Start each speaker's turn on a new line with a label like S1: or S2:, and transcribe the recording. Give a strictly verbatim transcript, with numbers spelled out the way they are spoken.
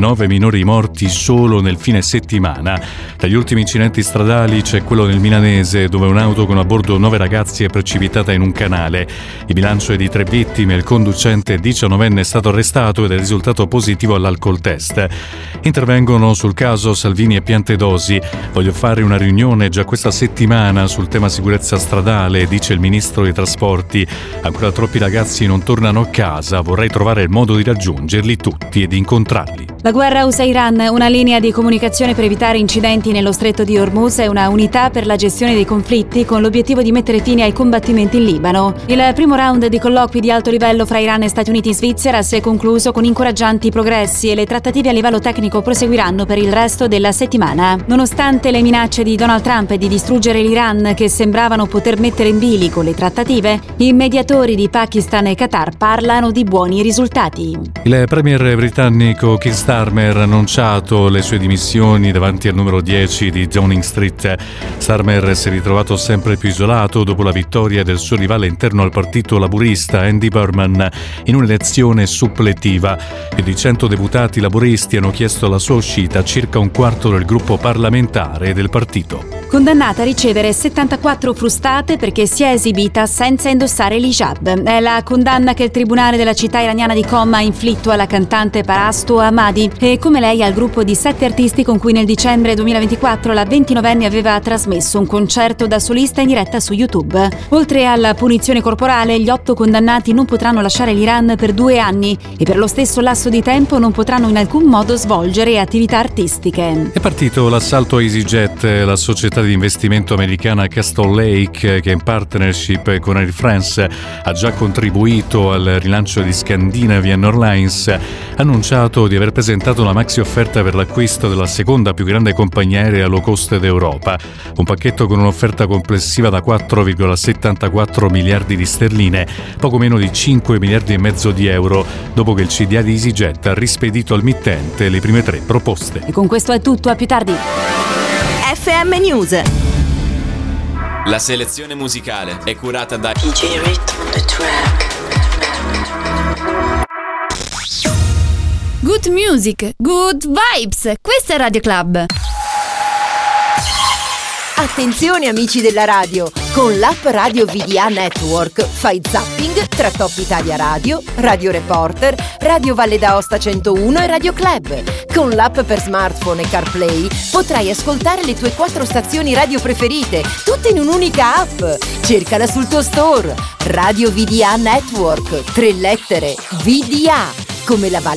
S1: nove minori morti solo nel fine settimana. Tra gli ultimi incidenti stradali c'è quello nel milanese, dove un'auto con a bordo nove ragazzi è precipitata in un canale. Il bilancio è di tre vittime, il conducente diciannovenne è stato arrestato ed è risultato positivo all'alcol test. Intervengono sul caso Salvini e Piantedosi. Voglio fare una riunione già questa settimana sul tema sicurezza stradale, dice il ministro dei trasporti. Ancora troppi ragazzi non tornano a casa, vorrei trovare il modo di raggiungerli tutti e di incontrarli.
S2: La guerra U S A-Iran, una linea di comunicazione per evitare incidenti nello stretto di Hormuz e una unità per la gestione dei conflitti con l'obiettivo di mettere fine ai combattimenti in Libano. Il primo round di colloqui di alto livello fra Iran e Stati Uniti in Svizzera si è concluso con incoraggianti progressi e le trattative a livello tecnico proseguiranno per il resto della settimana. Nonostante le minacce di Donald Trump di distruggere l'Iran che sembravano poter mettere in bilico le trattative, i mediatori di Pakistan e Qatar parlano di buoni risultati.
S1: Il premier britannico Keir Starmer ha annunciato le sue dimissioni davanti al numero dieci di Downing Street. Starmer si è ritrovato sempre più isolato dopo la vittoria del suo rivale interno al partito laburista Andy Burnham in un'elezione suppletiva. Più di cento deputati laburisti hanno chiesto la sua uscita, circa un quarto del gruppo parlamentare del partito.
S2: Condannata a ricevere settantaquattro frustate perché si è esibita senza indossare l'hijab. È la condanna che il tribunale della città iraniana di Qom ha inflitto alla cantante Parasto Ahmadi e come lei al gruppo di sette artisti con cui nel dicembre duemilaventiquattro la ventinovenne aveva trasmesso un concerto da solista in diretta su YouTube. Oltre alla punizione corporale, gli otto condannati non potranno lasciare l'Iran per due anni e per lo stesso lasso di tempo non potranno in alcun modo svolgere attività artistiche.
S1: È partito l'assalto a EasyJet, la società di investimento americana Castle Lake, che in partnership con Air France ha già contribuito al rilancio di Scandinavian Airlines, ha annunciato di aver presentato una maxi offerta per l'acquisto della seconda più grande compagnia aerea low cost d'Europa. Un pacchetto con un'offerta complessiva da quattro virgola settantaquattro miliardi di sterline, poco meno di cinque miliardi e mezzo di euro, dopo che il C D A di EasyJet ha rispedito al mittente le prime tre proposte.
S2: E con questo è tutto, a più tardi.
S3: F M News.
S4: La selezione musicale è curata da
S5: D J Rhythm on the track.
S6: Good music, good vibes. Questa è Radio Club.
S3: Attenzione amici della radio, con l'app Radio V D A Network fai zapping tra Top Italia Radio, Radio Reporter, Radio Valle d'Aosta centouno e Radio Club. Con l'app per smartphone e CarPlay potrai ascoltare le tue quattro stazioni radio preferite, tutte in un'unica app. Cercala sul tuo store. Radio V D A Network, tre lettere, V D A, come la Valle